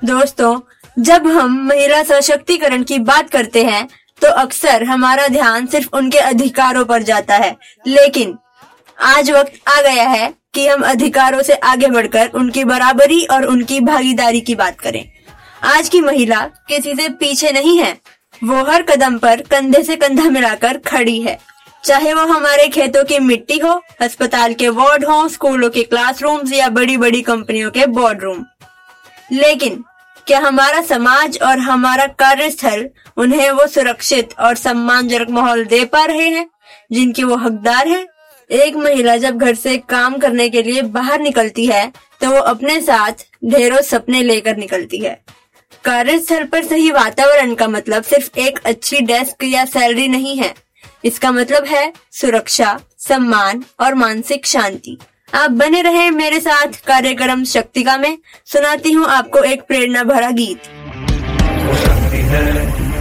दोस्तों, जब हम महिला सशक्तिकरण की बात करते हैं तो अक्सर हमारा ध्यान सिर्फ उनके अधिकारों पर जाता है, लेकिन आज वक्त आ गया है कि हम अधिकारों से आगे बढ़कर उनकी बराबरी और उनकी भागीदारी की बात करें। आज की महिला किसी से पीछे नहीं है, वो हर कदम पर कंधे से कंधा मिलाकर खड़ी है। चाहे वो हमारे खेतों की मिट्टी हो, अस्पताल के वार्ड हो, स्कूलों के क्लासरूम्स या बड़ी बड़ी कंपनियों के बोर्ड रूम। लेकिन क्या हमारा समाज और हमारा कार्यस्थल उन्हें वो सुरक्षित और सम्मानजनक माहौल दे पा रहे हैं जिनकी वो हकदार है? एक महिला जब घर से काम करने के लिए बाहर निकलती है तो वो अपने साथ ढेरों सपने लेकर निकलती है। कार्यस्थल पर सही वातावरण का मतलब सिर्फ एक अच्छी डेस्क या सैलरी नहीं है। इसका मतलब है सुरक्षा, सम्मान और मानसिक शांति। आप बने रहे मेरे साथ कार्यक्रम शक्तिका में। सुनाती हूँ आपको एक प्रेरणा भरा गीत। शक्ति है